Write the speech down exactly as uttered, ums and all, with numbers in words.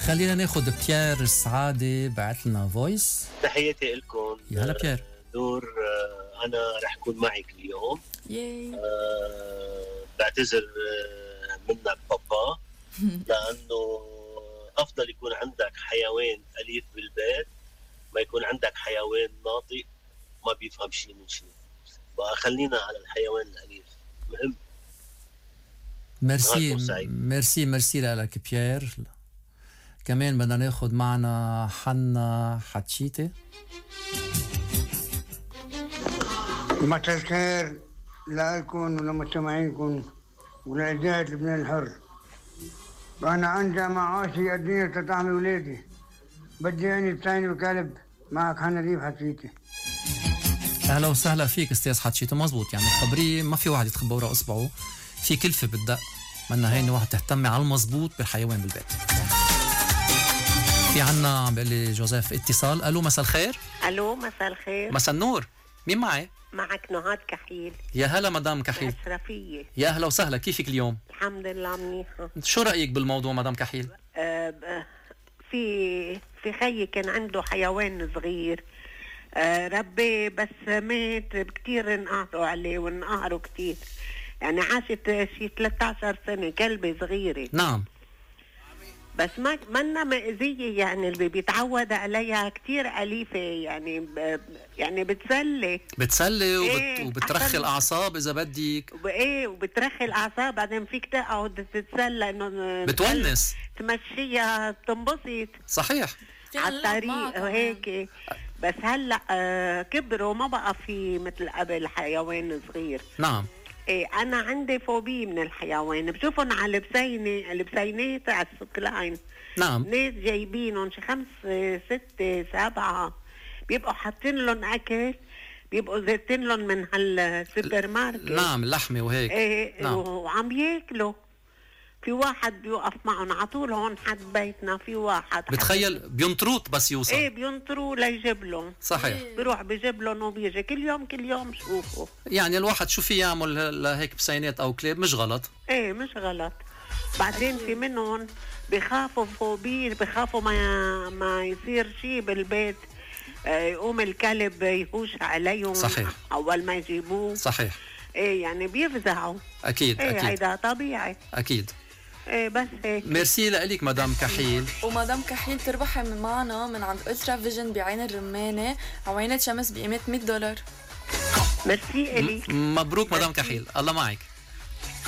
خلينا ناخد بيير السعادة بعت لنا فويس. تحياتي لكم. يا هلا بيير. نور، أنا رح أكون معك اليوم. ياي. أه بعتذر منك بابا لأنه أفضل يكون عندك حيوان أليف بالبيت ما يكون عندك حيوان ناطق ما بيفهم شيء من شيء. بقى خلينا على الحيوان الأليف، مهم. ميرسي ميرسي ميرسي لك بيير. كمان بدنا ناخد معنا حنا حتشيتي. مساء الخير لكم ولمستمعينكم ولإذاعة لبنان الحر. وأنا عندي معاشي الدنيا تطعم ولادي، بدي أني بتايني وكلب. معك حنا ريف حتشيتي. أهلا وسهلا فيك أستاذ حتشيتي. مزبوط، يعني خبريه ما في واحد يتخبى وراء إصبعه، في كلفة بالدق. منا هيني واحد تهتمي على المزبوط بالحيوان بالبيت. في عنا عم بيقول لي جوزيف اتصال. الو مساء الخير. الو مساء الخير. مساء النور. مين معي؟ معك نهاد كحيل. يا هلا مدام كحيل. أشرفية. يا هلا وسهلا، كيفك اليوم؟ الحمد لله منيحة. شو رأيك بالموضوع مدام كحيل؟ أه في في خيي كان عنده حيوان صغير، أه ربي بس مات كتير، انقهروا عليه وانقهروا كتير، يعني عاشت شي ثلاثة عشر سنة كلبة صغيرة. نعم. بس ما منا مأذية، يعني اللي بيتعود عليها كتير أليفة، يعني ب... يعني بتسلي بتسلي وبت... إيه وبترخي الأعصاب إذا بدك. وإيه وبترخي الأعصاب، بعدين فيك تقعد تتسلى إنه بتونس تمشيها تنبسط. صحيح. على الطريق وهيك. بس هلا آه كبروا ما بقى في مثل قبل حيوان صغير. نعم. ايه انا عندي فوبي من الحيوان، بشوفهم على البسينه البسينات على السكلاين. نعم. ناس جايبينهم شي خمسة ستة سبعة بيبقوا حاطين لهم اكل، بيبقوا زيتين لهم من هالسوبر ماركت. نعم اللحمه وهيك. ايه نعم. وعم ياكلوا. في واحد بيوقف معهم على طول هون حد بيتنا، في واحد بتخيل بينطروط بس يوصل. ايه بينطروا ليجيب لهم. صحيح. بيروح بيجيب لهم وبيجي كل يوم كل يوم شوفه. يعني الواحد شو في يعمل هيك بسينات او كلاب مش غلط. ايه مش غلط. بعدين في منهم بخافوا فوبير، بخافوا ما ما يصير شيء بالبيت، يقوم الكلب يهوش عليهم. صحيح. اول ما يجيبوه. صحيح. ايه يعني بيفزعوا. اكيد ايه اكيد هيدا طبيعي. اكيد. ايه بس هيك. ميرسي لك مدام كحيل. ومدام كحيل تربحي من معنا من عند ألترا فيجن بعين الرمانة عوينة شمس بقيمة مية دولار. ميرسي إلي. مبروك مدام كحيل، الله معك.